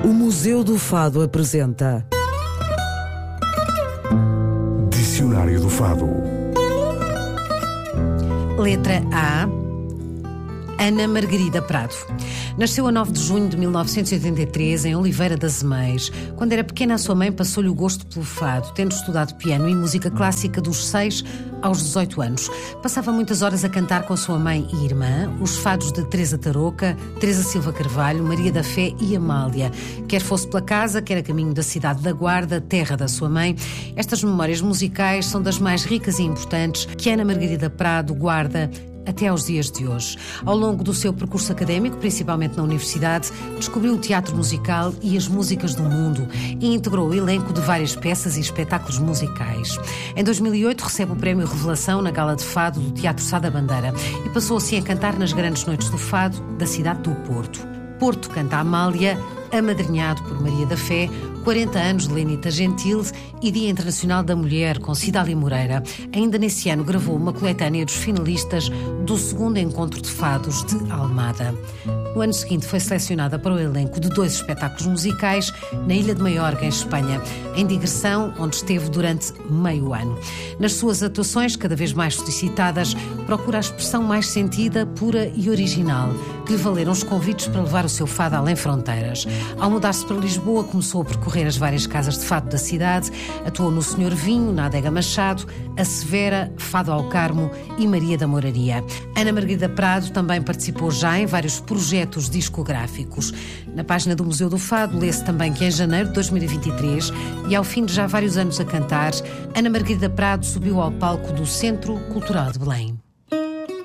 O Museu do Fado apresenta Dicionário do Fado. Letra A. Ana Margarida Prado. Nasceu a 9 de junho de 1983 em Oliveira das Meias. Quando era pequena, a sua mãe passou-lhe o gosto pelo fado, tendo estudado piano e música clássica dos 6 aos 18 anos. Passava muitas horas a cantar com a sua mãe e irmã os fados de Teresa Tarouca, Teresa Silva Carvalho, Maria da Fé e Amália. Quer fosse pela casa, quer a caminho da cidade da Guarda, terra da sua mãe, estas memórias musicais são das mais ricas e importantes que Ana Margarida Prado guarda até aos dias de hoje. Ao longo do seu percurso académico, principalmente na universidade, descobriu o teatro musical e as músicas do mundo e integrou o elenco de várias peças e espetáculos musicais. Em 2008 recebe o prémio Revelação na Gala de Fado do Teatro Sá da Bandeira e passou assim a cantar nas grandes noites do fado da cidade do Porto. Porto canta Amália, amadrinhado por Maria da Fé, 40 anos de Lenita Gentil e Dia Internacional da Mulher, com Cidália Moreira. Ainda nesse ano gravou uma coletânea dos finalistas do segundo encontro de fados de Almada. No ano seguinte foi selecionada para o elenco de 2 espetáculos musicais na Ilha de Maiorca, em Espanha, em digressão, onde esteve durante meio ano. Nas suas atuações, cada vez mais solicitadas, procura a expressão mais sentida, pura e original, que lhe valeram os convites para levar o seu fado além fronteiras. Ao mudar-se para Lisboa, começou a percorrer as várias casas de fado da cidade, atuou no Senhor Vinho, na Adega Machado, a Severa, Fado ao Carmo e Maria da Moraria. Ana Margarida Prado também participou já em vários projetos discográficos. Na página do Museu do Fado lê-se também que em janeiro de 2023, e ao fim de já vários anos a cantar, Ana Margarida Prado subiu ao palco do Centro Cultural de Belém.